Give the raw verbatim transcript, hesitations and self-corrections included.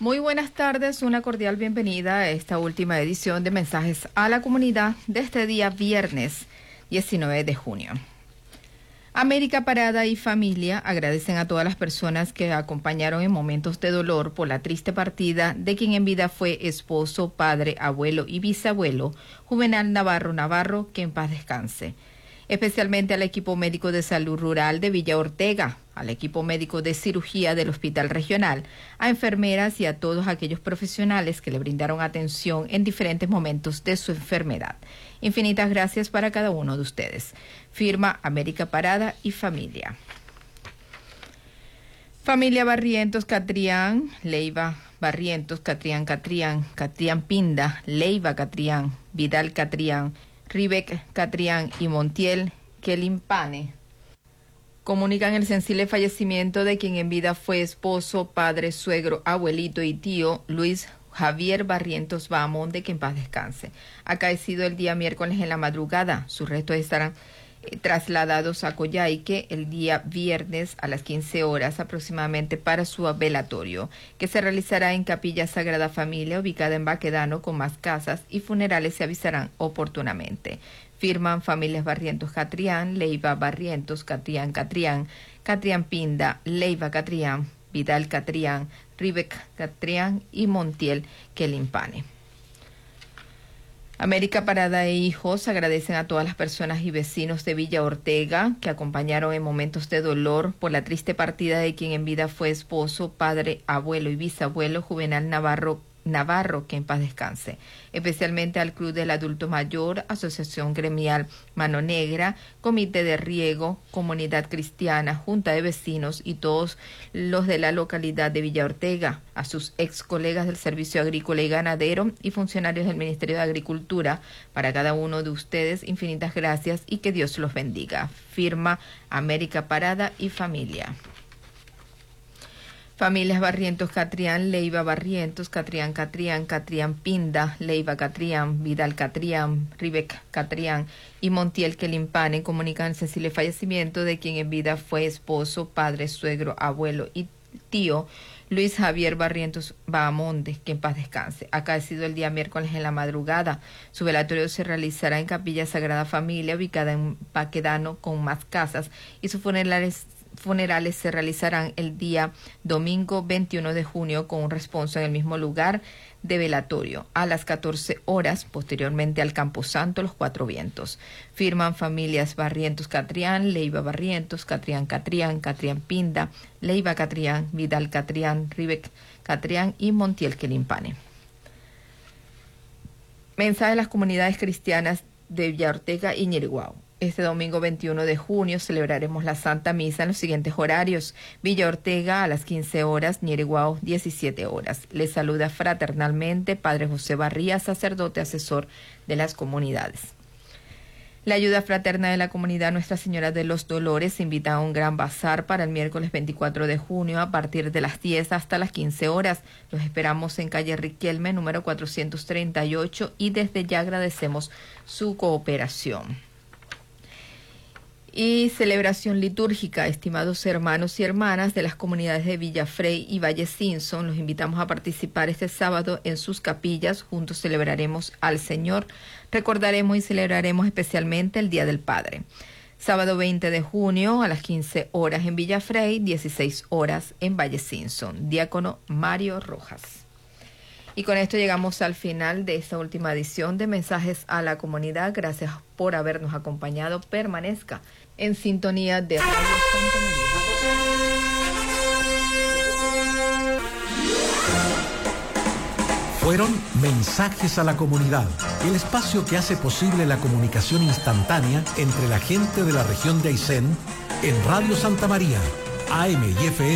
Muy buenas tardes, una cordial bienvenida a esta última edición de Mensajes a la Comunidad de este día viernes diecinueve de junio. América Parada y familia agradecen a todas las personas que acompañaron en momentos de dolor por la triste partida de quien en vida fue esposo, padre, abuelo y bisabuelo, Juvenal Navarro Navarro, que en paz descanse. Especialmente al equipo médico de salud rural de Villa Ortega, al equipo médico de cirugía del Hospital Regional, a enfermeras y a todos aquellos profesionales que le brindaron atención en diferentes momentos de su enfermedad. Infinitas gracias para cada uno de ustedes. Firma América Parada y familia. Familia Barrientos Catrián, Leiva Barrientos Catrián Catrián, Catrián Pinda, Leiva Catrián, Vidal Catrián, Ribec Catrián y Montiel Quelimpane comunican el sensible fallecimiento de quien en vida fue esposo, padre, suegro, abuelito y tío Luis Javier Barrientos Bahamonde, que en paz descanse. Acaecido el día miércoles en la madrugada, sus restos estarán eh, trasladados a Coyhaique el día viernes a las quince horas aproximadamente para su velatorio, que se realizará en Capilla Sagrada Familia, ubicada en Baquedano, con más casas, y funerales se avisarán oportunamente. Firman familias Barrientos Catrián, Leiva Barrientos Catrián Catrián, Catrián Pinda, Leiva Catrián, Vidal Catrián, Ribec Catrián y Montiel Quelimpane. América Parada e hijos agradecen a todas las personas y vecinos de Villa Ortega que acompañaron en momentos de dolor por la triste partida de quien en vida fue esposo, padre, abuelo y bisabuelo Juvenal Navarro Navarro, que en paz descanse. Especialmente al Club del Adulto Mayor, Asociación Gremial Mano Negra, Comité de Riego, Comunidad Cristiana, Junta de Vecinos y todos los de la localidad de Villa Ortega, a sus ex colegas del Servicio Agrícola y Ganadero y funcionarios del Ministerio de Agricultura. Para cada uno de ustedes, infinitas gracias y que Dios los bendiga. Firma América Parada y familia. Familias Barrientos Catrián, Leiva Barrientos, Catrián Catrián, Catrián Pinda, Leiva Catrián, Vidal Catrián, Ribec Catrián y Montiel Quelimpane comunican el sensible fallecimiento de quien en vida fue esposo, padre, suegro, abuelo y tío Luis Javier Barrientos Bahamonde, que en paz descanse. Acaecido el día miércoles en la madrugada, su velatorio se realizará en Capilla Sagrada Familia, ubicada en Baquedano, con más casas, y sus funerales funerales se realizarán el día domingo veintiuno de junio con un responso en el mismo lugar de velatorio a las catorce horas, posteriormente al Camposanto Los Cuatro Vientos. Firman familias Barrientos Catrián, Leiva Barrientos, Catrián Catrián, Catrián Pinda, Leiva Catrián, Vidal Catrián, Ribec Catrián y Montiel Quelimpane. Mensaje de las comunidades cristianas de Villa Ortega y Ñiriguao. Este domingo veintiuno de junio celebraremos la Santa Misa en los siguientes horarios. Villa Ortega a las quince horas, Ñiriguao diecisiete horas. Les saluda fraternalmente Padre José Barría, sacerdote asesor de las comunidades. La ayuda fraterna de la comunidad Nuestra Señora de los Dolores invita a un gran bazar para el miércoles veinticuatro de junio a partir de las diez hasta las quince horas. Los esperamos en calle Riquelme, número cuatrocientos treinta y ocho, y desde ya agradecemos su cooperación. Y celebración litúrgica, estimados hermanos y hermanas de las comunidades de Villafrey y Valle Simpson, los invitamos a participar este sábado en sus capillas. Juntos celebraremos al Señor, recordaremos y celebraremos especialmente el Día del Padre. Sábado veinte de junio a las quince horas en Villafrey, dieciséis horas en Valle Simpson. Diácono Mario Rojas. Y con esto llegamos al final de esta última edición de Mensajes a la Comunidad. Gracias por habernos acompañado. Permanezca en sintonía de Radio Santa María. Fueron Mensajes a la Comunidad, el espacio que hace posible la comunicación instantánea entre la gente de la región de Aysén en Radio Santa María, A M y F M.